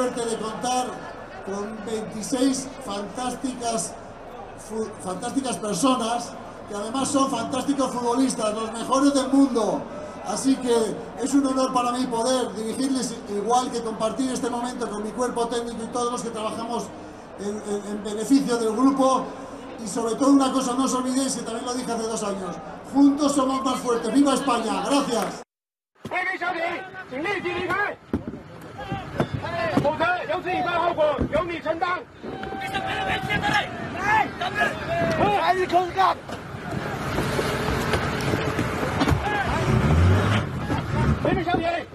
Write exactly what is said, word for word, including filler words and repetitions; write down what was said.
suerte de contar con veintiséis fantásticas, fantásticas personas que además son fantásticos futbolistas, los mejores del mundo. Así que es un honor para mí poder dirigirles, igual que compartir este momento con mi cuerpo técnico y todos los que trabajamos en, en, en beneficio del grupo. Y sobre todo una cosa, no os olvidéis, que también lo dije hace dos años, juntos somos más fuertes. ¡Viva España! ¡Gracias! 飞给小艇，请立即离开，否则有此以上后果由你承担。还是空干。飞给小艇。